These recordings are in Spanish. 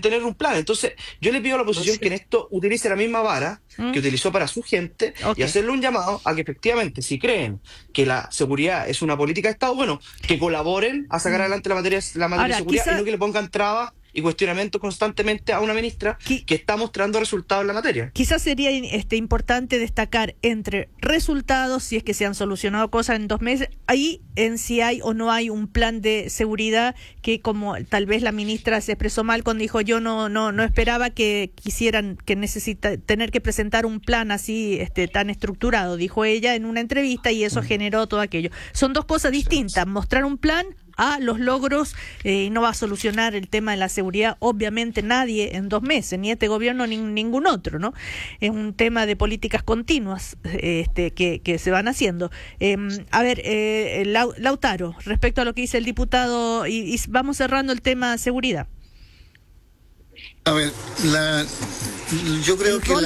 tener un plan. Entonces, yo le pido a la oposición que en esto utilice la misma vara que utilizó para su gente y hacerle un llamado a que efectivamente, si creen que la seguridad es una política de Estado, bueno, que colaboren a sacar adelante la materia de Ahora, seguridad y no que le pongan trabas y cuestionamientos constantemente a una ministra que está mostrando resultados en la materia. Quizás sería importante destacar entre resultados, si es que se han solucionado cosas en 2 meses, ahí en si hay o no hay un plan de seguridad, que como tal vez la ministra se expresó mal cuando dijo yo no esperaba que quisieran, que tener que presentar un plan así tan estructurado, dijo ella en una entrevista, y eso generó todo aquello. Son dos cosas distintas, mostrar un plan a los logros, y no va a solucionar el tema de la seguridad, obviamente nadie en 2 meses, ni este gobierno ni ningún otro, ¿no? Es un tema de políticas continuas que se van haciendo. A ver, Lautaro, respecto a lo que dice el diputado, y vamos cerrando el tema seguridad. A ver, yo creo que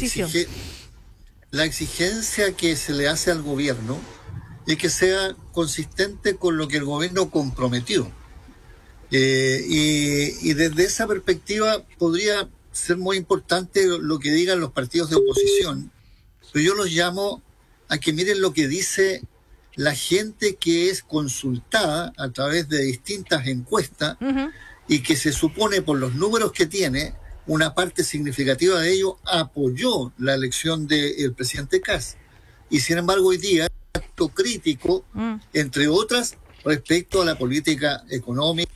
la exigencia que se le hace al gobierno es que sea consistente con lo que el gobierno comprometió. Y desde esa perspectiva podría ser muy importante lo que digan los partidos de oposición, pero yo los llamo a que miren lo que dice la gente que es consultada a través de distintas encuestas y que se supone por los números que tiene, una parte significativa de ellos apoyó la elección del presidente Kast. Y sin embargo hoy día crítico, entre otras, respecto a la política económica,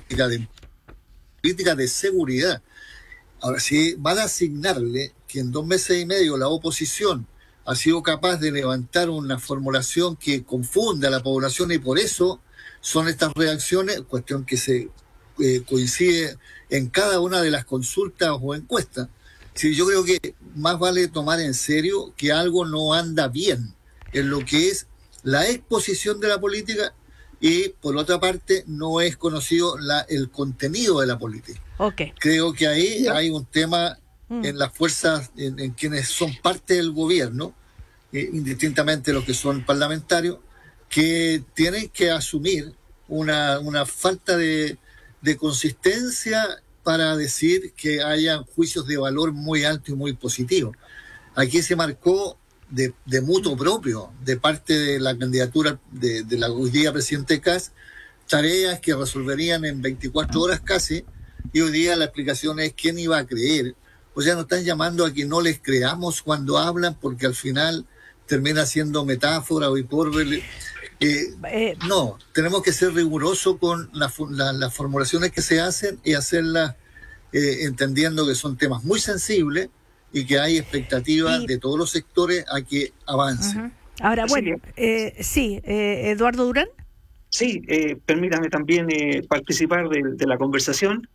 política de seguridad. Ahora, si van a asignarle que en 2 meses y medio la oposición ha sido capaz de levantar una formulación que confunda a la población y por eso son estas reacciones, cuestión que se coincide en cada una de las consultas o encuestas. Sí, yo creo que más vale tomar en serio que algo no anda bien en lo que es la exposición de la política y, por otra parte, no es conocido el contenido de la política. Creo que ahí hay un tema en las fuerzas, en quienes son parte del gobierno, indistintamente los que son parlamentarios, que tienen que asumir una falta de consistencia para decir que hayan juicios de valor muy alto y muy positivo. Aquí se marcó de mutuo propio, de parte de la candidatura de la hoy día presidente Kast, tareas que resolverían en 24 horas casi, y hoy día la explicación es quién iba a creer. O sea, nos están llamando a que no les creamos cuando hablan, porque al final termina siendo metáfora o hipérbole. No, tenemos que ser rigurosos con las formulaciones que se hacen y hacerlas entendiendo que son temas muy sensibles y que hay expectativas de todos los sectores a que avancen. Ahora, bueno, Eduardo Durán. Sí, permítame también participar de la conversación.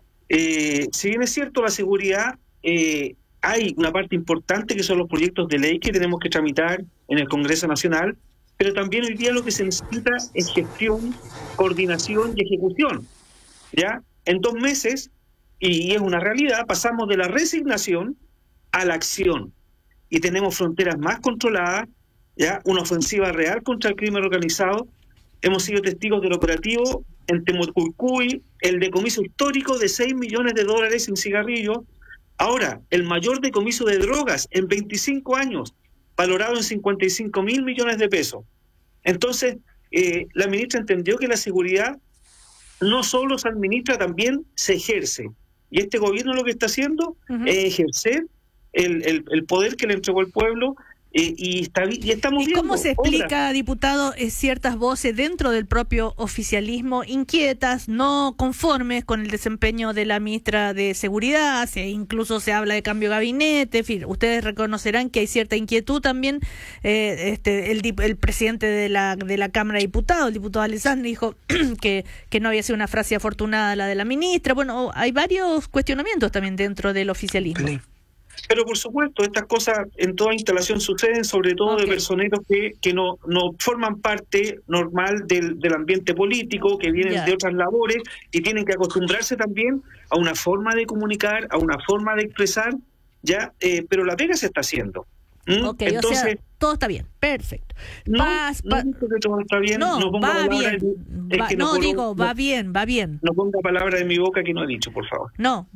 Si bien es cierto la seguridad, hay una parte importante que son los proyectos de ley que tenemos que tramitar en el Congreso Nacional, pero también hoy día lo que se necesita es gestión, coordinación y ejecución. ¿Ya? En 2 meses, y es una realidad, pasamos de la resignación a la acción y tenemos fronteras más controladas, ya una ofensiva real contra el crimen organizado. Hemos sido testigos del operativo en Temocuycuy, el decomiso histórico de $6 millones en cigarrillos, ahora el mayor decomiso de drogas en 25 años, valorado en 55.000 millones de pesos. Entonces, la ministra entendió que la seguridad no solo se administra, también se ejerce. Y este gobierno lo que está haciendo es ejercer el poder que le entregó el pueblo, y estamos viendo. ¿Cómo se explica, diputado, ciertas voces dentro del propio oficialismo inquietas, no conformes con el desempeño de la ministra de Seguridad? Incluso se habla de cambio de gabinete. En fin, ustedes reconocerán que hay cierta inquietud también. El presidente de la Cámara de Diputados, el diputado Alessandri, dijo que no había sido una frase afortunada la de la ministra. Bueno, hay varios cuestionamientos también dentro del oficialismo. Pero por supuesto, estas cosas en toda instalación suceden, sobre todo de personeros que no forman parte normal del ambiente político, que vienen de otras labores y tienen que acostumbrarse también a una forma de comunicar, a una forma de expresar, pero la pega se está haciendo. Entonces, o sea, todo está bien, perfecto. No digo que todo está bien, no ponga palabras va bien. No ponga palabras de mi boca que no he dicho, por favor. No.